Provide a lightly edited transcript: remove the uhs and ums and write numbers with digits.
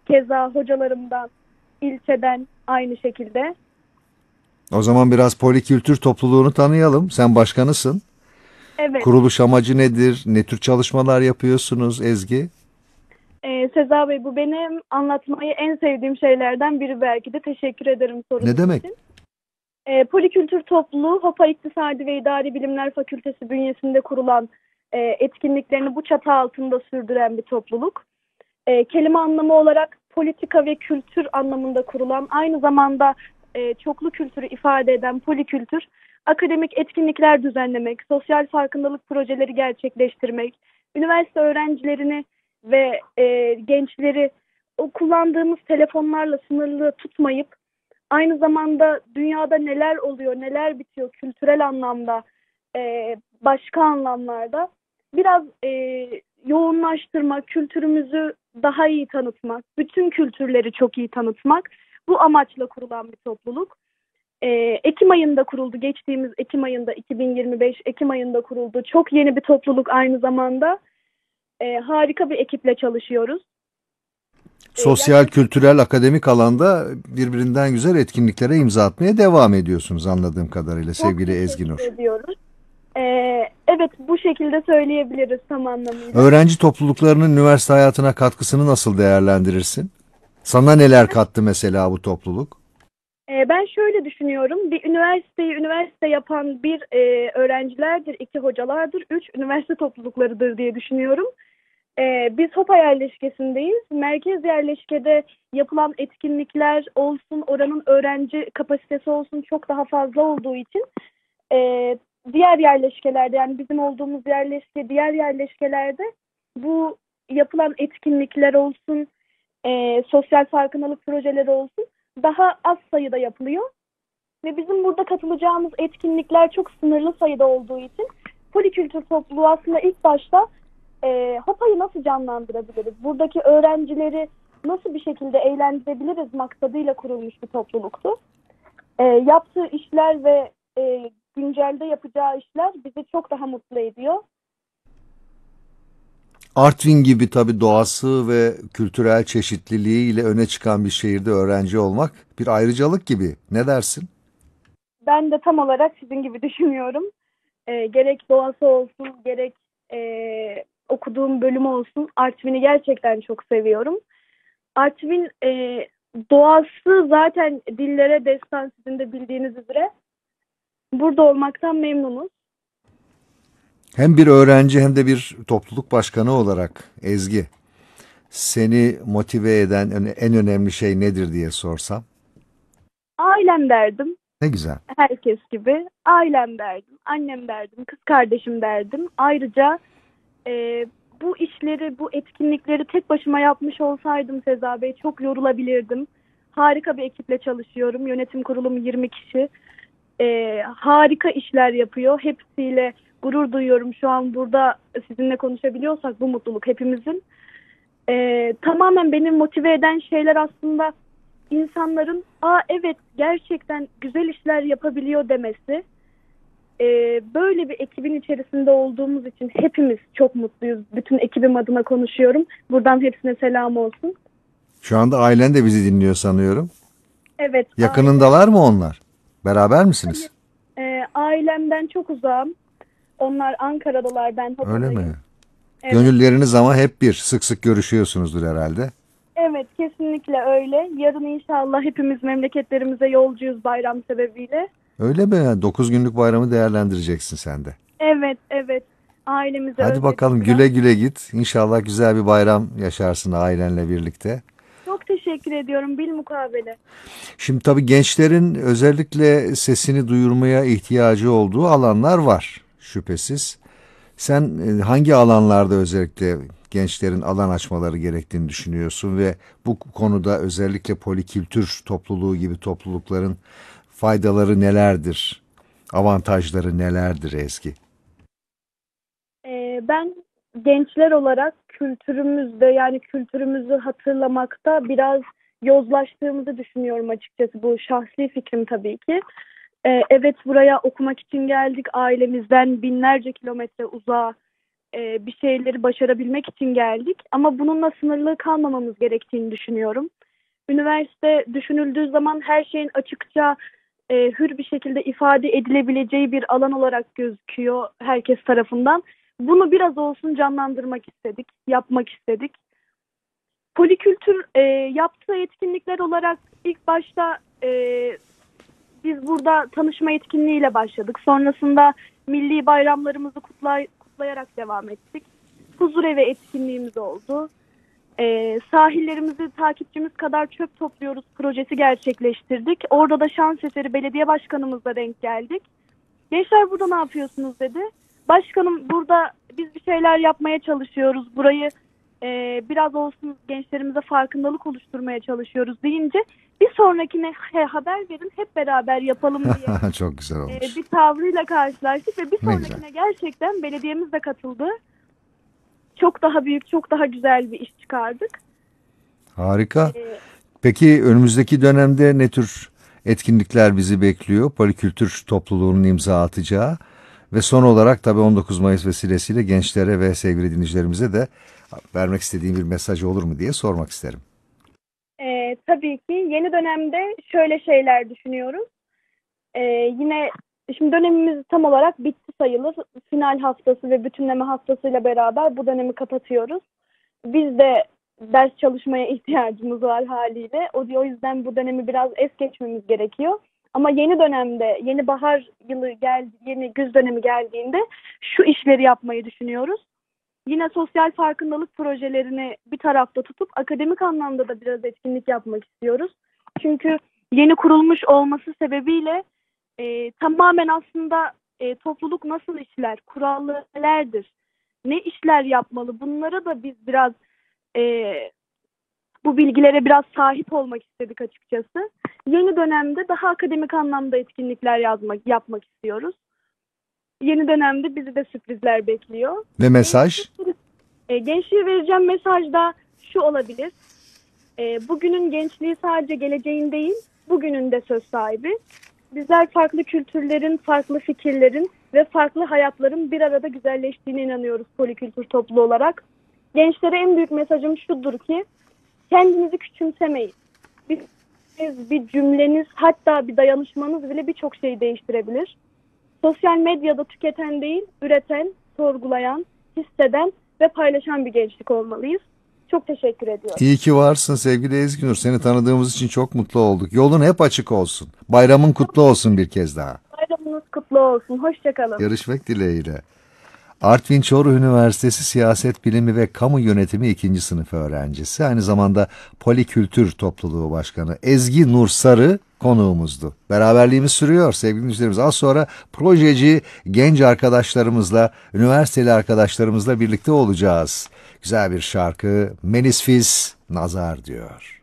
Keza hocalarımdan, ilçeden aynı şekilde. O zaman biraz polikültür topluluğunu tanıyalım. Sen başkanısın. Evet, Kuruluş amacı nedir? Ne tür çalışmalar yapıyorsunuz Ezgi? Seza Bey, bu benim anlatmayı en sevdiğim şeylerden biri belki de. Teşekkür ederim Ne sorunuz demek? için. Polikültür topluluğu Hopa İktisadi ve İdari Bilimler Fakültesi bünyesinde kurulan etkinliklerini bu çatı altında sürdüren bir topluluk. Kelime anlamı olarak politika ve kültür anlamında kurulan, aynı zamanda çoklu kültürü ifade eden polikültür, akademik etkinlikler düzenlemek, sosyal farkındalık projeleri gerçekleştirmek, üniversite öğrencilerini ve gençleri o kullandığımız telefonlarla sınırlı tutmayıp, aynı zamanda dünyada neler oluyor, neler bitiyor kültürel anlamda, başka anlamlarda biraz yoğunlaştırmak, kültürümüzü daha iyi tanıtmak, bütün kültürleri çok iyi tanıtmak, bu amaçla kurulan bir topluluk. Ekim ayında kuruldu, geçtiğimiz Ekim ayında, 2025 Ekim ayında kuruldu. Çok yeni bir topluluk aynı zamanda. Harika bir ekiple çalışıyoruz. Sosyal, Yaklaşık kültürel, akademik alanda birbirinden güzel etkinliklere imza atmaya devam ediyorsunuz anladığım kadarıyla çok sevgili Ezgi teşekkür Nur. ediyoruz. Evet, bu şekilde söyleyebiliriz tam anlamıyla. Öğrenci topluluklarının üniversite hayatına katkısını nasıl değerlendirirsin? Sana neler kattı mesela bu topluluk? Ben şöyle düşünüyorum. Bir üniversiteyi üniversite yapan bir öğrencilerdir, iki hocalardır, üç üniversite topluluklarıdır diye düşünüyorum. Biz Hopa yerleşkesindeyiz. Merkez yerleşkede yapılan etkinlikler olsun, oranın öğrenci kapasitesi olsun çok daha fazla olduğu için e, diğer yerleşkelerde, yani bizim olduğumuz yerleşke, diğer yerleşkelerde bu yapılan etkinlikler olsun, sosyal farkındalık projeleri olsun daha az sayıda yapılıyor. Ve bizim burada katılacağımız etkinlikler çok sınırlı sayıda olduğu için polikültür topluluğu aslında ilk başta Hopa'yı nasıl canlandırabiliriz? Buradaki öğrencileri nasıl bir şekilde eğlendirebiliriz maksadıyla kurulmuş bir topluluktu. Yaptığı işler ve güncelde yapacağı işler bizi çok daha mutlu ediyor. Artvin gibi tabii doğası ve kültürel çeşitliliği ile öne çıkan bir şehirde öğrenci olmak bir ayrıcalık gibi. Ne dersin? Ben de tam olarak sizin gibi düşünüyorum. Gerek doğası olsun, gerek okuduğum bölüm olsun, Artvin'i gerçekten çok seviyorum. Artvin doğası zaten dillere destan, sizin de bildiğiniz üzere. Burada olmaktan memnunuz. Hem bir öğrenci hem de bir topluluk başkanı olarak Ezgi, seni motive eden en önemli şey nedir diye sorsam? Ailem derdim, Ne güzel. herkes gibi. Ailem derdim, annem derdim, kız kardeşim derdim. Ayrıca e, bu işleri, bu etkinlikleri tek başıma yapmış olsaydım Seza Bey çok yorulabilirdim. Harika bir ekiple çalışıyorum. Yönetim kurulum 20 kişi. Harika işler yapıyor. Hepsiyle gurur duyuyorum. Şu an burada sizinle konuşabiliyorsak bu mutluluk hepimizin. Tamamen beni motive eden şeyler aslında insanların evet gerçekten güzel işler yapabiliyor demesi. Böyle bir ekibin içerisinde olduğumuz için hepimiz çok mutluyuz. Bütün ekibim adına konuşuyorum. Buradan hepsine selam olsun. Şu anda ailen de bizi dinliyor sanıyorum. Evet, ailem. Yakınındalar mı onlar? Beraber Hayır, misiniz? ailemden çok uzağım. Onlar Ankara'dalar, ben Öyle mi? Hopa'dayım. Evet. Gönülleriniz ama hep bir. Sık sık görüşüyorsunuzdur herhalde. Evet, kesinlikle öyle. Yarın inşallah hepimiz memleketlerimize yolcuyuz bayram sebebiyle. Öyle mi? 9 günlük bayramı değerlendireceksin sen de. Evet, evet. Ailemizi Hadi özledik bakalım biraz. güle güle git. İnşallah güzel bir bayram yaşarsın ailenle birlikte. Çok teşekkür ediyorum bilmukabele. Şimdi tabii gençlerin özellikle sesini duyurmaya ihtiyacı olduğu alanlar var şüphesiz. Sen hangi alanlarda özellikle gençlerin alan açmaları gerektiğini düşünüyorsun ve bu konuda özellikle polikültür topluluğu gibi toplulukların faydaları nelerdir? Avantajları nelerdir Ezgi? Ben gençler olarak kültürümüzde, yani kültürümüzü hatırlamakta biraz yozlaştığımızı düşünüyorum açıkçası. Bu şahsi fikrim tabii ki. Evet, buraya okumak için geldik. Ailemizden binlerce kilometre uzağa. bir şeyleri başarabilmek için geldik. Ama bununla sınırlı kalmamamız gerektiğini düşünüyorum. Üniversite düşünüldüğü zaman her şeyin açıkça, hür bir şekilde ifade edilebileceği bir alan olarak gözüküyor herkes tarafından. Bunu biraz olsun canlandırmak istedik, yapmak istedik. Polikültür yaptığı etkinlikler olarak ilk başta biz burada tanışma etkinliğiyle başladık. Sonrasında milli bayramlarımızı kutlayarak devam ettik. Huzurevi etkinliğimiz oldu. Sahillerimizi takipçimiz kadar çöp topluyoruz projesi gerçekleştirdik. Orada da şans eseri belediye başkanımızla denk geldik. Gençler burada ne yapıyorsunuz dedi. Başkanım burada biz bir şeyler yapmaya çalışıyoruz. Burayı biraz olsun gençlerimize farkındalık oluşturmaya çalışıyoruz deyince bir sonrakine haber verin hep beraber yapalım diye Çok güzel olmuş. bir tavrıyla karşılaştık ve bir Ne sonrakine güzel. gerçekten belediyemiz de katıldı. Çok daha büyük, çok daha güzel bir iş çıkardık. Harika. Ee, Peki önümüzdeki dönemde ne tür etkinlikler bizi bekliyor? Polikültür topluluğunun imza atacağı ve son olarak tabii 19 Mayıs vesilesiyle gençlere ve sevgili dinleyicilerimize de vermek istediğim bir mesaj olur mu diye sormak isterim. tabii ki yeni dönemde şöyle şeyler düşünüyoruz. Yine şimdi dönemimiz tam olarak bitti sayılır. Final haftası ve bütünleme haftasıyla beraber bu dönemi kapatıyoruz. Biz de ders çalışmaya ihtiyacımız var haliyle. O yüzden bu dönemi biraz es geçmemiz gerekiyor. Ama yeni dönemde, yeni bahar yılı yeni güz dönemi geldiğinde şu işleri yapmayı düşünüyoruz. Yine sosyal farkındalık projelerini bir tarafta tutup akademik anlamda da biraz etkinlik yapmak istiyoruz. Çünkü yeni kurulmuş olması sebebiyle tamamen aslında topluluk nasıl işler, kuralları nelerdir, ne işler yapmalı bunlara da biz biraz bu bilgilere biraz sahip olmak istedik açıkçası. Yeni dönemde daha akademik anlamda etkinlikler yapmak istiyoruz. Yeni dönemde bizi de sürprizler bekliyor. Ve mesaj? Gençliğe vereceğim mesaj da şu olabilir. Bugünün gençliği sadece geleceğin değil, bugünün de söz sahibi. Bizler farklı kültürlerin, farklı fikirlerin ve farklı hayatların bir arada güzelleştiğine inanıyoruz polikültür topluluğu olarak. Gençlere en büyük mesajım şudur ki, kendinizi küçümsemeyin. Bir cümleniz, hatta bir dayanışmanız bile birçok şeyi değiştirebilir. Sosyal medyada tüketen değil, üreten, sorgulayan, hisseden ve paylaşan bir gençlik olmalıyız. Çok teşekkür ediyorum. İyi ki varsın sevgili Ezginur. Seni tanıdığımız için çok mutlu olduk. Yolun hep açık olsun. Bayramın kutlu olsun bir kez daha. Bayramınız kutlu olsun. Hoşçakalın. Görüşmek dileğiyle. Artvin Çoruh Üniversitesi Siyaset Bilimi ve Kamu Yönetimi 2. sınıf öğrencisi. Aynı zamanda Polikültür Topluluğu Başkanı Ezgi Nur Sarı konuğumuzdu. Beraberliğimiz sürüyor sevgili dinleyicilerimiz. Az sonra projeci genç arkadaşlarımızla, üniversiteli arkadaşlarımızla birlikte olacağız. Güzel bir şarkı Melis Fiz Nazar diyor.